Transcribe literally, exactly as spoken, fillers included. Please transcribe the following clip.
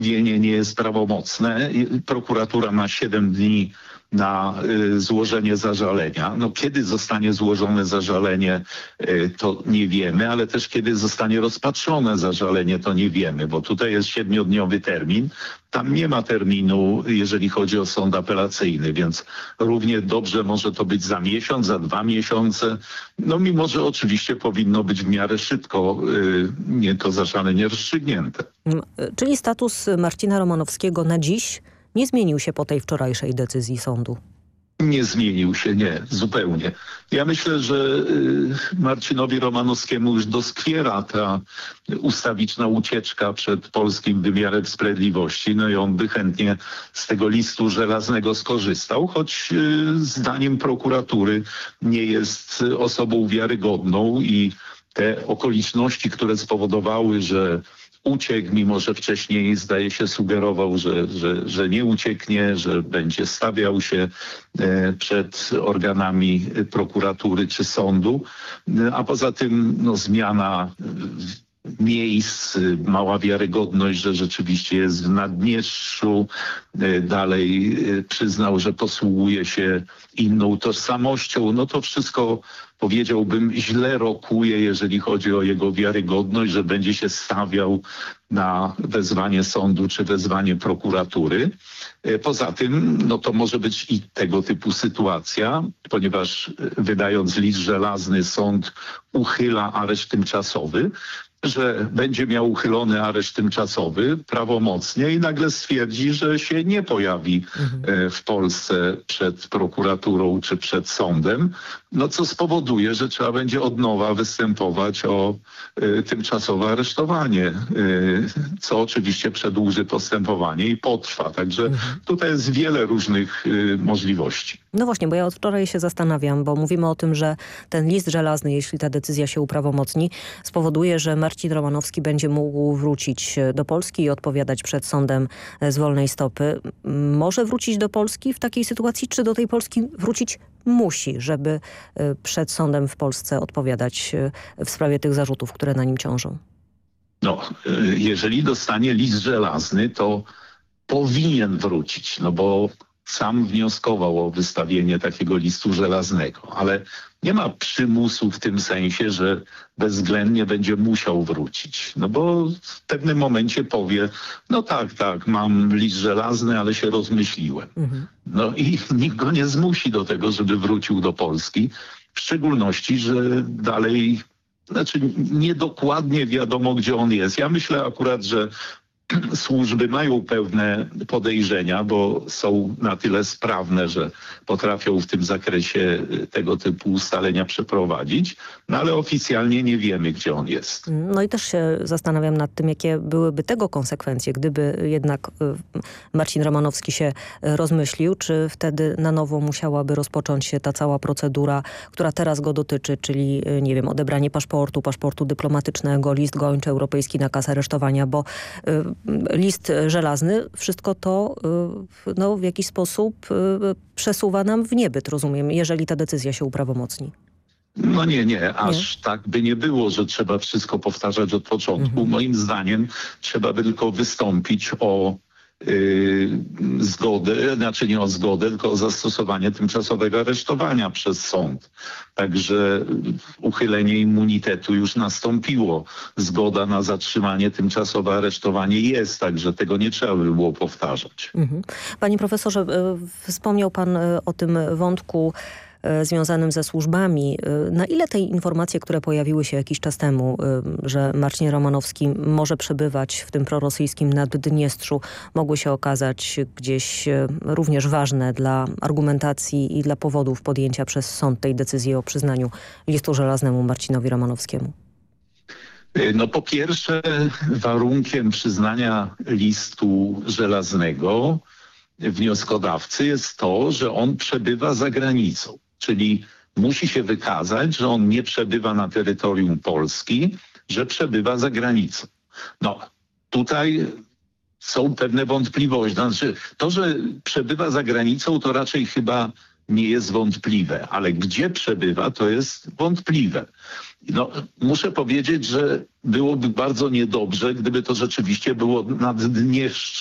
postanowienie nie jest prawomocne. Prokuratura ma siedem dni na y, złożenie zażalenia. No, kiedy zostanie złożone zażalenie, y, to nie wiemy, ale też kiedy zostanie rozpatrzone zażalenie, to nie wiemy, bo tutaj jest siedmiodniowy termin. Tam nie ma terminu, jeżeli chodzi o sąd apelacyjny, więc równie dobrze może to być za miesiąc, za dwa miesiące. No mimo, że oczywiście powinno być w miarę szybko y, nie to zażalenie rozstrzygnięte. Czyli status Marcina Romanowskiego na dziś nie zmienił się po tej wczorajszej decyzji sądu? Nie zmienił się, nie, zupełnie. Ja myślę, że y, Marcinowi Romanowskiemu już doskwiera ta ustawiczna ucieczka przed polskim wymiarem sprawiedliwości. No i on by chętnie z tego listu żelaznego skorzystał, choć y, zdaniem prokuratury nie jest osobą wiarygodną i te okoliczności, które spowodowały, że uciekł, mimo że wcześniej zdaje się sugerował, że, że, że nie ucieknie, że będzie stawiał się e, przed organami prokuratury czy sądu, a poza tym no, zmiana miejsc, mała wiarygodność, że rzeczywiście jest w Naddniestrzu. Dalej przyznał, że posługuje się inną tożsamością. No to wszystko, powiedziałbym, źle rokuje, jeżeli chodzi o jego wiarygodność, że będzie się stawiał na wezwanie sądu czy wezwanie prokuratury. Poza tym, no to może być i tego typu sytuacja, ponieważ wydając list żelazny sąd uchyla areszt tymczasowy, że będzie miał uchylony areszt tymczasowy prawomocnie i nagle stwierdzi, że się nie pojawi mhm. w Polsce przed prokuraturą czy przed sądem, no co spowoduje, że trzeba będzie od nowa występować o y, tymczasowe aresztowanie, y, co oczywiście przedłuży postępowanie i potrwa. Także mhm. tutaj jest wiele różnych y, możliwości. No właśnie, bo ja od wczoraj się zastanawiam, bo mówimy o tym, że ten list żelazny, jeśli ta decyzja się uprawomocni, spowoduje, że Marcin Romanowski będzie mógł wrócić do Polski i odpowiadać przed sądem z wolnej stopy. Może wrócić do Polski w takiej sytuacji, czy do tej Polski wrócić musi, żeby przed sądem w Polsce odpowiadać w sprawie tych zarzutów, które na nim ciążą? No, jeżeli dostanie list żelazny, to powinien wrócić, no bo sam wnioskował o wystawienie takiego listu żelaznego, ale nie ma przymusu w tym sensie, że bezwzględnie będzie musiał wrócić. No bo w pewnym momencie powie, no tak, tak, mam list żelazny, ale się rozmyśliłem. Mhm. No i nikt go nie zmusi do tego, żeby wrócił do Polski, w szczególności, że dalej, znaczy niedokładnie wiadomo, gdzie on jest. Ja myślę akurat, że służby mają pewne podejrzenia, bo są na tyle sprawne, że potrafią w tym zakresie tego typu ustalenia przeprowadzić, no ale oficjalnie nie wiemy, gdzie on jest. No i też się zastanawiam nad tym, jakie byłyby tego konsekwencje, gdyby jednak Marcin Romanowski się rozmyślił, czy wtedy na nowo musiałaby rozpocząć się ta cała procedura, która teraz go dotyczy, czyli nie wiem, odebranie paszportu, paszportu dyplomatycznego, list gończy, europejski nakaz aresztowania, bo list żelazny, wszystko to no, w jakiś sposób przesuwa nam w niebyt, rozumiem, jeżeli ta decyzja się uprawomocni. No nie, nie, aż nie? tak by nie było, że trzeba wszystko powtarzać od początku. Mhm. Moim zdaniem trzeba by tylko wystąpić o Yy, zgodę, znaczy nie o zgodę, tylko o zastosowanie tymczasowego aresztowania przez sąd. Także uchylenie immunitetu już nastąpiło. Zgoda na zatrzymanie, tymczasowe aresztowanie jest, także tego nie trzeba by było powtarzać. Mhm. Panie profesorze, wspomniał pan o tym wątku związanym ze służbami. Na ile te informacje, które pojawiły się jakiś czas temu, że Marcin Romanowski może przebywać w tym prorosyjskim Naddniestrzu, mogły się okazać gdzieś również ważne dla argumentacji i dla powodów podjęcia przez sąd tej decyzji o przyznaniu listu żelaznemu Marcinowi Romanowskiemu? No po pierwsze, warunkiem przyznania listu żelaznego wnioskodawcy jest to, że on przebywa za granicą. Czyli musi się wykazać, że on nie przebywa na terytorium Polski, że przebywa za granicą. No tutaj są pewne wątpliwości. Znaczy, to, że przebywa za granicą, to raczej chyba nie jest wątpliwe, ale gdzie przebywa, to jest wątpliwe. No, muszę powiedzieć, że byłoby bardzo niedobrze, gdyby to rzeczywiście było Naddniestrze.